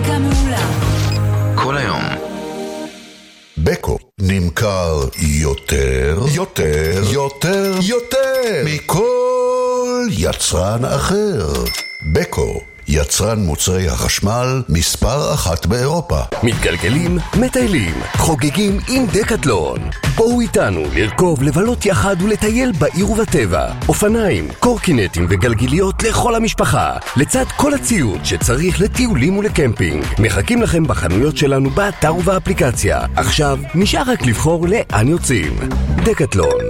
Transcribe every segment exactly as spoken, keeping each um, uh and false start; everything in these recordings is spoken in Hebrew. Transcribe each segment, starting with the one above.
מוזיקה מעולה. כל היום. בקו נמכר יותר, יותר, יותר, יותר מכל יצרן אחר. בקו, יצרן מוצרי החשמל מספר אחת באירופה. מתגלגלים, מטיילים, חוגגים עם דקטלון. בואו איתנו לרכוב, לבלות יחד ולטייל בעיר ובטבע. אופניים, קורקינטים וגלגיליות לכל המשפחה, לצד כל הציוד שצריך לטיולים ולקמפינג. מחכים לכם בחנויות שלנו באתר ובאפליקציה. עכשיו נשאר רק לבחור לאן יוצאים. דקטלון.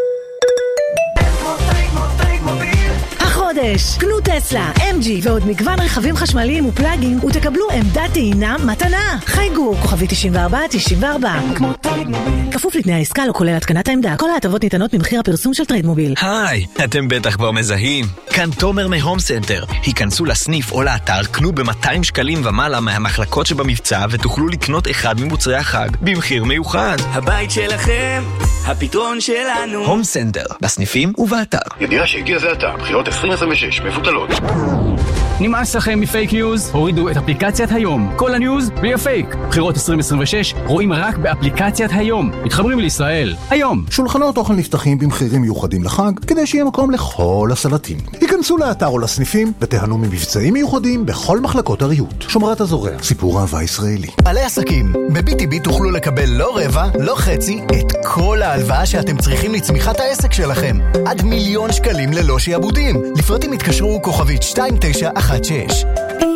חודש. קנו טסלה, אם ג'י ועוד מגוון רכבים חשמליים ופלאגים ותקבלו עמדת טעינה מתנה. חייגו, כוכבי תשעים וארבע תשעים וארבע. כפוף לתנאי העסקה, לא כולל התקנת העמדה. כל ההטבות ניתנות ממחיר הפרסום של טריידמוביל. היי, אתם בטח כבר מזהים. כאן תומר מהום סנטר. היכנסו לסניף או לאתר, קנו ב-מאתיים שקלים ומעלה מהמחלקות שבמבצע ותוכלו לקנות אחד ממוצרי החג במחיר מיוחד. הבית שלכם, הפתרון שלנו. הום סנטר, בסניפים ובאתר. ידיעה שהגיע זה עתה, בחירות עשרים עשרים ושש מבוטלות. נמאס לכם מפייק ניוז? הורידו את אפליקציית היום. כל הניוז בלי הפייק. בחירות עשרים עשרים ושש רואים רק באפליקציית היום. מתחברים לישראל. היום. שולחנות אוכל נפתחים במחירים מיוחדים לחג, כדי שיהיה מקום לכל הסלטים. היכנסו לאתר או לסניפים ותיהנו ממבצעים מיוחדים בכל מחלקות הריהוט. שומרת הזורע, סיפור אהבה ישראלי. בעלי עסקים, ב-בי טי בי תוכלו לקבל לא רבע, לא חצי, את כל ההלוואה שאתם צריכים לצמיחת העסק שלכם. עד מיליון שקלים ללא שיעבודים. לפרטים התקשרו כוכבית שתיים תשע אחת שש.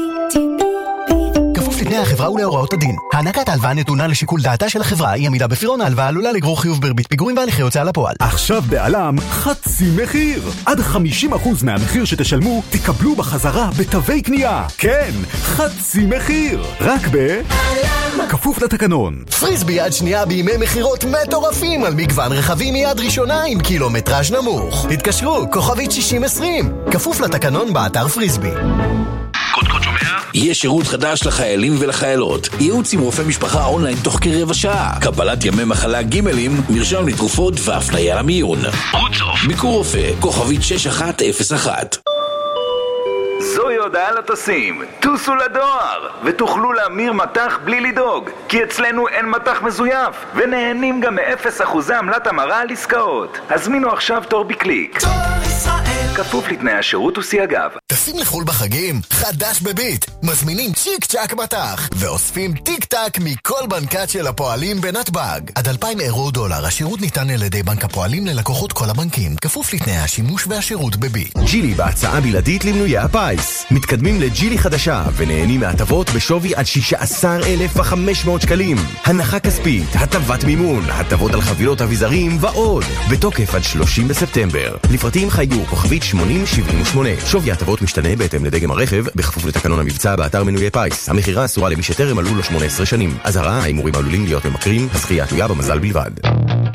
כפוף לתנאי החברה ולהוראות הדין. הענקת ההלוואה נתונה לשיקול דעתה של החברה. אי עמידה בפירעון ההלוואה עלולה לגרור חיוב בריבית פיגורים והליכי הוצאה לפועל. עכשיו בעלם חצי מחיר. עד חמישים אחוז מהמחיר שתשלמו תקבלו בחזרה בתווי קנייה. כן, חצי מחיר. רק ב... כפוף לתקנון. פריסבי יד שנייה בימי מחירות מטורפים על מגוון רכבים מיד ראשונה עם קילומטראז' נמוך. תתקשרו, כוכבית שישים עשרים. כפוף לתקנון באתר פריסבי. קוד קוד שומע? יש שירות חדש לחיילים ולחיילות. ייעוץ עם רופא משפחה אונליין תוך כרבע שעה. קבלת ימי מחלה גימלים, מרשם לתרופות והפניה למיון. רוצוף. ביקור רופא, כוכבית שש אחת אפס אחת. זוהי הודעה לטסים, טוסו לדואר ותוכלו להמיר מטח בלי לדאוג, כי אצלנו אין מטח מזויף ונהנים גם מאפס אחוזי עמלת המרה על עסקאות. הזמינו עכשיו תור בקליק. תור ישראל, כפוף לתנאי השירות וסייגיו. טסים לחול בחגים? חדש בביט, מזמינים צ'יק צ'ק מטח ואוספים טיק טק מכל בנקת של הפועלים בנתב"ג. עד אלפיים אירו דולר. השירות ניתן על ידי בנק הפועלים ללקוחות כל הבנקים, כפוף לתנאי השימוש והשירות בביט. ג'ילי בהצעה בלעדית למנויי הפיס. מתקדמים לג'ילי חדשה ונהנים מהטבות בשווי עד שישה עשר אלף וחמש מאות שקלים. הנחה כספית, הטבת מימון, הטבות על חבילות אביזרים ועוד. בתוקף עד שלושים בספטמבר. לפרטים חייגו כוכבית שמונים שבעים ושמונה. שווי הטבות משתנה בהתאם לדגם הרכב, בכפוף לתקנון המבצע באתר מנויי פיס. המחירה אסורה למי שטרם מלאו לו שמונה עשרה שנים. אזהרה, ההימורים עלולים להיות ממכרים, הזכייה תלויה במזל בלבד.